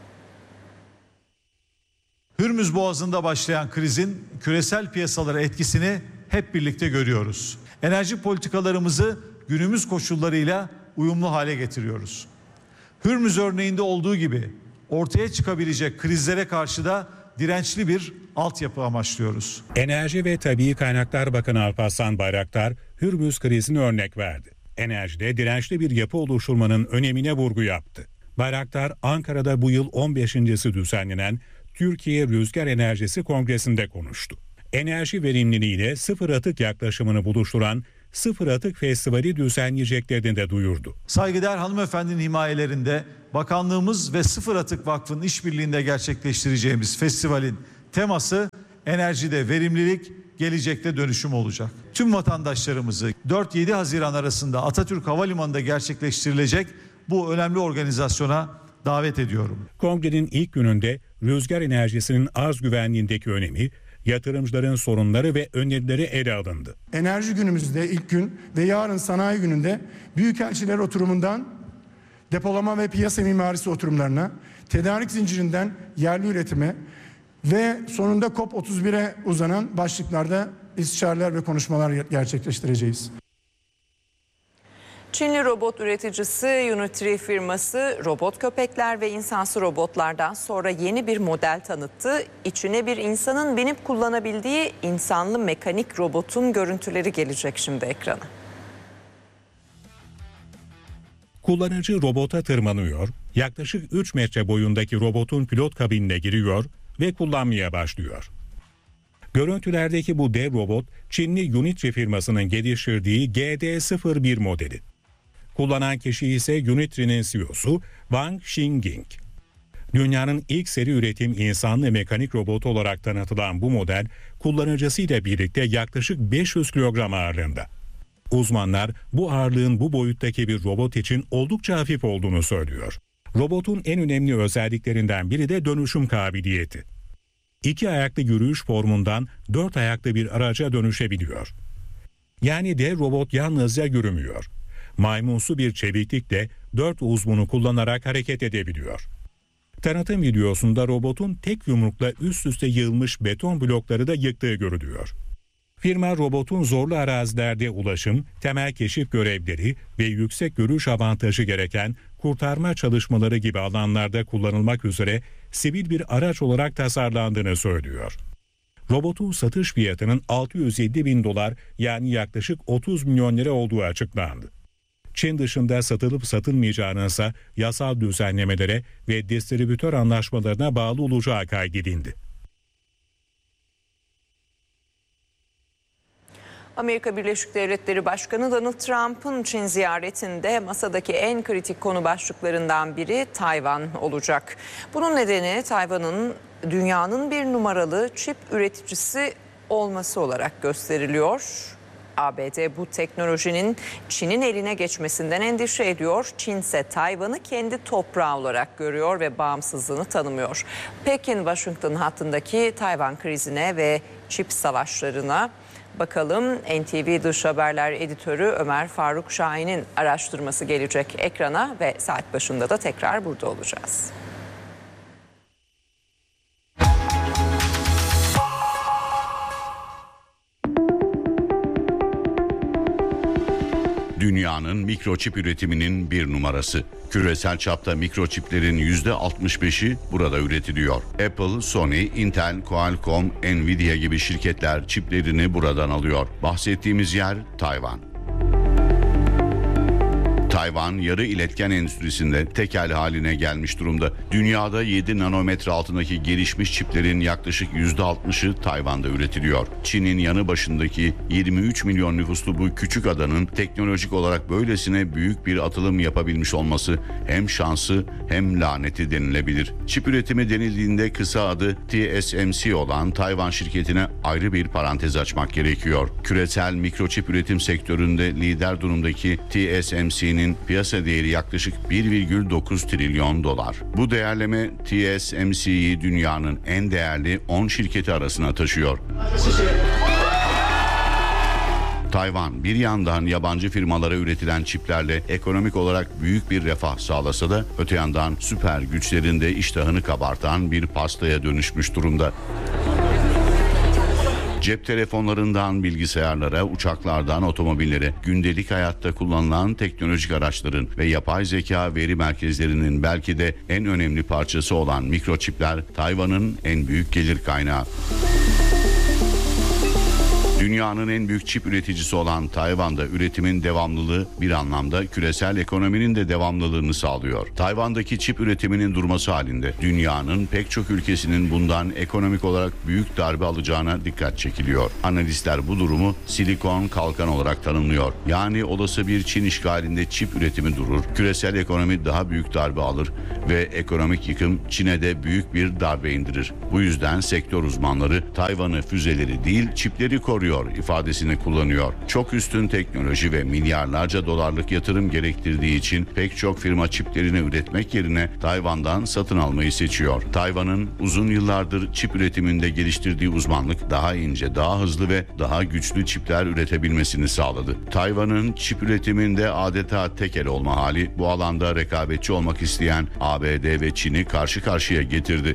Hürmüz Boğazı'nda başlayan krizin küresel piyasalara etkisini hep birlikte görüyoruz. Enerji politikalarımızı günümüz koşullarıyla uyumlu hale getiriyoruz. Hürmüz örneğinde olduğu gibi ortaya çıkabilecek krizlere karşı da dirençli bir altyapı amaçlıyoruz. Enerji ve Tabii Kaynaklar Bakanı Alparslan Bayraktar, Hürmüz krizini örnek verdi. Enerjide dirençli bir yapı oluşturmanın önemine vurgu yaptı. Bayraktar, Ankara'da bu yıl 15.'si düzenlenen Türkiye Rüzgar Enerjisi Kongresi'nde konuştu. Enerji verimliliğiyle sıfır atık yaklaşımını buluşturan Sıfır Atık Festivali düzenleyeceklerini de duyurdu. Saygıdeğer hanımefendinin himayelerinde bakanlığımız ve Sıfır Atık Vakfı'nın işbirliğinde gerçekleştireceğimiz festivalin teması enerjide verimlilik, gelecekte dönüşüm olacak. Tüm vatandaşlarımızı 4-7 Haziran arasında Atatürk Havalimanı'nda gerçekleştirilecek bu önemli organizasyona davet ediyorum. Kongrenin ilk gününde rüzgar enerjisinin arz güvenliğindeki önemi, yatırımcıların sorunları ve önerileri ele alındı. Enerji günümüzde ilk gün ve yarın sanayi gününde büyükelçiler oturumundan depolama ve piyasa mimarisi oturumlarına, tedarik zincirinden yerli üretime ve sonunda COP31'e uzanan başlıklarda istişareler ve konuşmalar gerçekleştireceğiz. Çinli robot üreticisi Unitree firması robot köpekler ve insansız robotlardan sonra yeni bir model tanıttı. İçine bir insanın binip kullanabildiği insanlı mekanik robotun görüntüleri gelecek şimdi ekrana. Kullanıcı robota tırmanıyor, yaklaşık 3 metre boyundaki robotun pilot kabinine giriyor ve kullanmaya başlıyor. Görüntülerdeki bu dev robot Çinli Unitree firmasının geliştirdiği GD01 modeli. Kullanan kişi ise Unitree'nin CEO'su Wang Xingying. Dünyanın ilk seri üretim insanlı mekanik robotu olarak tanıtılan bu model kullanıcısıyla birlikte yaklaşık 500 kilogram ağırlığında. Uzmanlar bu ağırlığın bu boyuttaki bir robot için oldukça hafif olduğunu söylüyor. Robotun en önemli özelliklerinden biri de dönüşüm kabiliyeti. 2 ayaklı yürüyüş formundan 4 ayaklı bir araca dönüşebiliyor. Yani dev robot yalnızca yürümüyor. Maymunsu bir çeviklikle 4 uzvunu kullanarak hareket edebiliyor. Tanıtım videosunda robotun tek yumrukla üst üste yığılmış beton blokları da yıktığı görülüyor. Firma robotun zorlu arazilerde ulaşım, temel keşif görevleri ve yüksek görüş avantajı gereken kurtarma çalışmaları gibi alanlarda kullanılmak üzere sivil bir araç olarak tasarlandığını söylüyor. Robotun satış fiyatının $607.000 yani yaklaşık 30 milyon lira olduğu açıklandı. Çin dışında satılıp satılmayacağınınsa yasal düzenlemelere ve distribütör anlaşmalarına bağlı olacağı kaydedildi. Amerika Birleşik Devletleri Başkanı Donald Trump'ın Çin ziyaretinde masadaki en kritik konu başlıklarından biri Tayvan olacak. Bunun nedeni Tayvan'ın dünyanın bir numaralı çip üreticisi olması olarak gösteriliyor. ABD bu teknolojinin Çin'in eline geçmesinden endişe ediyor. Çin ise Tayvan'ı kendi toprağı olarak görüyor ve bağımsızlığını tanımıyor. Pekin-Washington hattındaki Tayvan krizine ve çip savaşlarına bakalım. NTV Dış Haberler Editörü Ömer Faruk Şahin'in araştırması gelecek ekrana ve saat başında da tekrar burada olacağız. Dünyanın mikroçip üretiminin bir numarası. Küresel çapta mikroçiplerin %65'i burada üretiliyor. Apple, Sony, Intel, Qualcomm, Nvidia gibi şirketler çiplerini buradan alıyor. Bahsettiğimiz yer Tayvan. Tayvan yarı iletken endüstrisinde tekel haline gelmiş durumda. Dünyada 7 nanometre altındaki gelişmiş çiplerin yaklaşık %60'ı Tayvan'da üretiliyor. Çin'in yanı başındaki 23 milyon nüfuslu bu küçük adanın teknolojik olarak böylesine büyük bir atılım yapabilmiş olması hem şansı hem laneti denilebilir. Çip üretimi denildiğinde kısa adı TSMC olan Tayvan şirketine ayrı bir parantez açmak gerekiyor. Küresel mikroçip üretim sektöründe lider durumdaki TSMC'nin piyasa değeri yaklaşık 1,9 trilyon dolar. Bu değerleme TSMC'yi dünyanın en değerli 10 şirketi arasına taşıyor. Tayvan bir yandan yabancı firmalara üretilen çiplerle ekonomik olarak büyük bir refah sağlasa da öte yandan süper güçlerin de iştahını kabartan bir pastaya dönüşmüş durumda. Cep telefonlarından bilgisayarlara, uçaklardan otomobillere, gündelik hayatta kullanılan teknolojik araçların ve yapay zeka veri merkezlerinin belki de en önemli parçası olan mikroçipler Tayvan'ın en büyük gelir kaynağı. Dünyanın en büyük çip üreticisi olan Tayvan'da üretimin devamlılığı bir anlamda küresel ekonominin de devamlılığını sağlıyor. Tayvan'daki çip üretiminin durması halinde dünyanın pek çok ülkesinin bundan ekonomik olarak büyük darbe alacağına dikkat çekiliyor. Analistler bu durumu silikon kalkan olarak tanımlıyor. Yani olası bir Çin işgalinde çip üretimi durur, küresel ekonomi daha büyük darbe alır ve ekonomik yıkım Çin'e de büyük bir darbe indirir. Bu yüzden sektör uzmanları Tayvan'ı füzeleri değil çipleri koruyor ifadesini kullanıyor. Çok üstün teknoloji ve milyarlarca dolarlık yatırım gerektirdiği için pek çok firma çiplerini üretmek yerine Tayvan'dan satın almayı seçiyor. Tayvan'ın uzun yıllardır çip üretiminde geliştirdiği uzmanlık daha ince, daha hızlı ve daha güçlü çipler üretebilmesini sağladı. Tayvan'ın çip üretiminde adeta tekel olma hali bu alanda rekabetçi olmak isteyen ABD ve Çin'i karşı karşıya getirdi.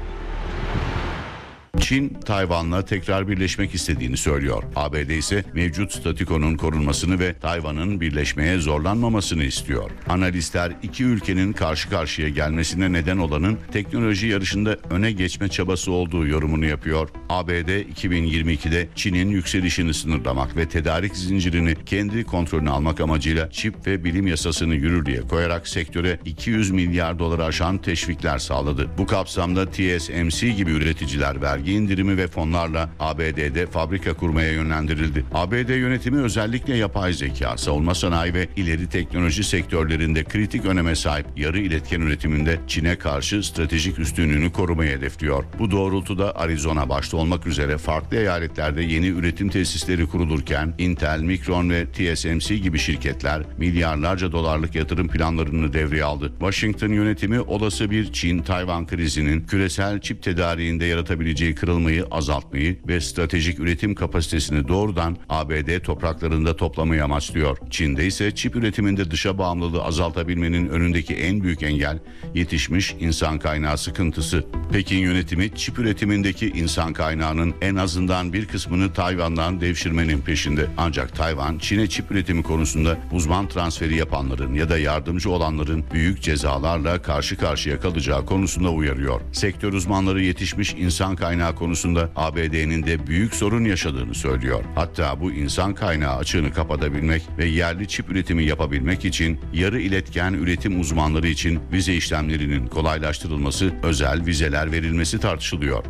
Çin, Tayvan'la tekrar birleşmek istediğini söylüyor. ABD ise mevcut statükonun korunmasını ve Tayvan'ın birleşmeye zorlanmamasını istiyor. Analistler iki ülkenin karşı karşıya gelmesine neden olanın teknoloji yarışında öne geçme çabası olduğu yorumunu yapıyor. ABD 2022'de Çin'in yükselişini sınırlamak ve tedarik zincirini kendi kontrolüne almak amacıyla çip ve bilim yasasını yürürlüğe koyarak sektöre 200 milyar dolar aşan teşvikler sağladı. Bu kapsamda TSMC gibi üreticiler vergi indirimi ve fonlarla ABD'de fabrika kurmaya yönlendirildi. ABD yönetimi özellikle yapay zeka, savunma sanayi ve ileri teknoloji sektörlerinde kritik öneme sahip yarı iletken üretiminde Çin'e karşı stratejik üstünlüğünü korumayı hedefliyor. Bu doğrultuda Arizona başta olmak üzere farklı eyaletlerde yeni üretim tesisleri kurulurken Intel, Micron ve TSMC gibi şirketler milyarlarca dolarlık yatırım planlarını devreye aldı. Washington yönetimi olası bir Çin-Tayvan krizinin küresel çip tedariğinde yaratabileceği kırılmayı azaltmayı ve stratejik üretim kapasitesini doğrudan ABD topraklarında toplamayı amaçlıyor. Çin'de ise çip üretiminde dışa bağımlılığı azaltabilmenin önündeki en büyük engel yetişmiş insan kaynağı sıkıntısı. Pekin yönetimi çip üretimindeki insan kaynağının en azından bir kısmını Tayvan'dan devşirmenin peşinde. Ancak Tayvan, Çin'e çip üretimi konusunda uzman transferi yapanların ya da yardımcı olanların büyük cezalarla karşı karşıya kalacağı konusunda uyarıyor. Sektör uzmanları yetişmiş insan kaynağı konusunda ABD'nin de büyük sorun yaşadığını söylüyor. Hatta bu insan kaynağı açığını kapatabilmek ve yerli çip üretimi yapabilmek için yarı iletken üretim uzmanları için vize işlemlerinin kolaylaştırılması, özel vizeler verilmesi tartışılıyor.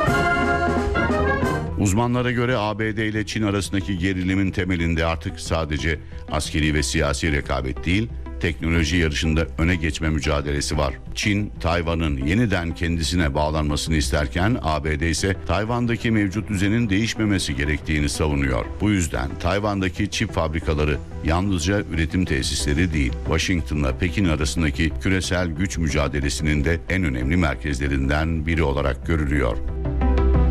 Uzmanlara göre ABD ile Çin arasındaki gerilimin temelinde artık sadece askeri ve siyasi rekabet değil, teknoloji yarışında öne geçme mücadelesi var. Çin, Tayvan'ın yeniden kendisine bağlanmasını isterken ABD ise Tayvan'daki mevcut düzenin değişmemesi gerektiğini savunuyor. Bu yüzden Tayvan'daki çip fabrikaları yalnızca üretim tesisleri değil, Washington'la Pekin arasındaki küresel güç mücadelesinin de en önemli merkezlerinden biri olarak görülüyor.